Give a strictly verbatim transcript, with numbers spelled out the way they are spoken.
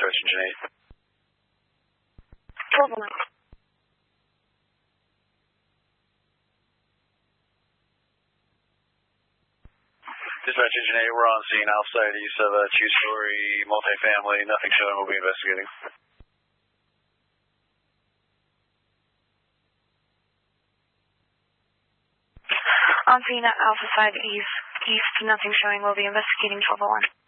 Dispatch Engine eight. twelve oh one. Dispatch Engine eight, we're on scene outside east of a two-story multifamily. Nothing showing. We'll be investigating. On scene at Alpha five East, East, nothing showing. We'll be investigating twelve oh one.